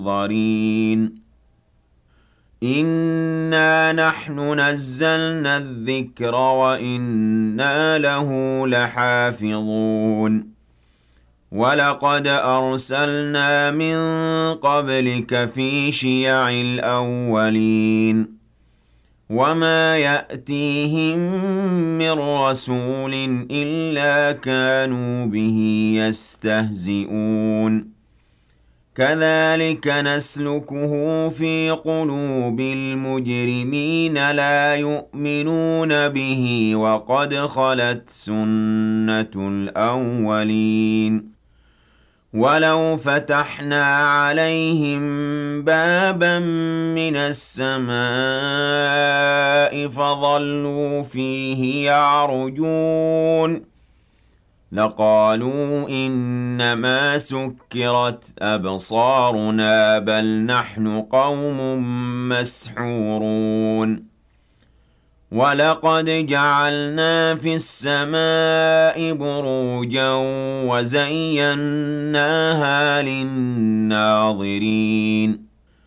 منظرين إنا نحن نزلنا الذكر وإنا له لحافظون ولقد أرسلنا من قبلك في شيع الأولين وما يأتيهم من رسول إلا كانوا به يستهزئون كذلك نسلكه في قلوب المجرمين لا يؤمنون به وقد خلت سنة الأولين ولو فتحنا عليهم بابا من السماء فظلوا فيه يعرجون لقالوا إنما سكرت أبصارنا بل نحن قوم مسحورون ولقد جعلنا في السماء بروجا وزيناها للناظرين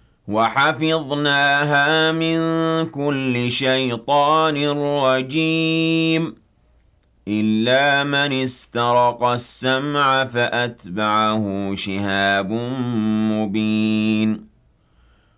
وحفظناها من كل شيطان رجيم إلا من استرق السمع فأتبعه شهاب مبين